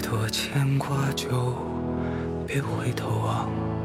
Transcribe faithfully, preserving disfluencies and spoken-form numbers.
多牵挂就别回头望。